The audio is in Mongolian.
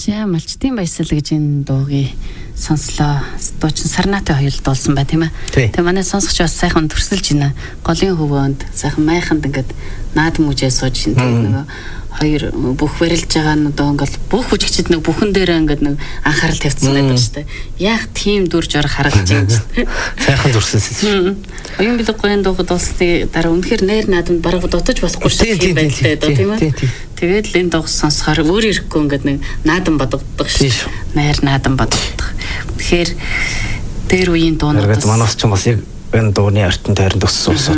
За малчтын баясгал гэж энэ дуугийг сонслоо. Дуучин Сарнатай хоёулд болсон бай тийм ээ. Тэгээ манай сонсогч бас сайхан төрсөлж байна. Голын хөвөөнд сайхан майханд ингээд наад мүжээ сууж шин нөгөө хоёр бүх барилж байгаа нь одоо ингээд бүх хүчгчд нэг бүхэн дээрээ ингээд нэг анхаарал тавьчихсан байдаг шүү дээ. Яг тийм дүр жураг харагдаж байна шүү дээ. Сайхан төрсөлсөн. Оюун билэг гоён дуугад улсны дараа үнэхээр найр наадамд бараг дотож болохгүй шиг байлтай даа тийм ээ. Тэгээд л энэ дууг сонсохоор өөр ирэхгүй ингээд нэг наадам бодогддог шүү. Найр наадам бодогддог. Тэгэхээр дээр үеийн дуунууд манаас ч бас яг энэ дууны артын тайранд өссөн.